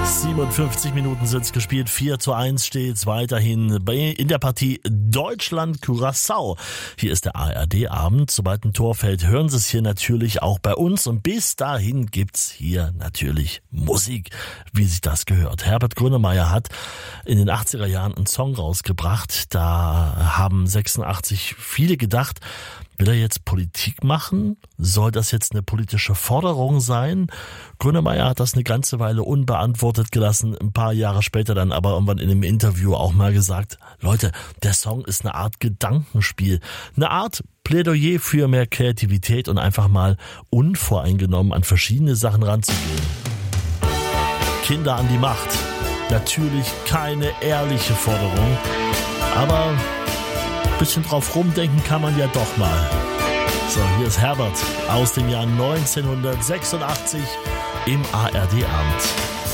57 Minuten sind's gespielt, 4:1 steht's weiterhin in der Partie Deutschland-Curaçao. Hier ist der ARD-Abend. Sobald ein Tor fällt, hören Sie es hier natürlich auch bei uns. Und bis dahin gibt's hier natürlich Musik, wie sich das gehört. Herbert Grönemeyer hat in den 80er Jahren einen Song rausgebracht. Da haben 86 viele gedacht, will er jetzt Politik machen? Soll das jetzt eine politische Forderung sein? Grönemeyer hat das eine ganze Weile unbeantwortet gelassen, ein paar Jahre später dann aber irgendwann in einem Interview auch mal gesagt, Leute, der Song ist eine Art Gedankenspiel, eine Art Plädoyer für mehr Kreativität und einfach mal unvoreingenommen an verschiedene Sachen ranzugehen. Kinder an die Macht. Natürlich keine ehrliche Forderung, aber ein bisschen drauf rumdenken kann man ja doch mal. So, hier ist Herbert aus dem Jahr 1986 im ARD-Abend.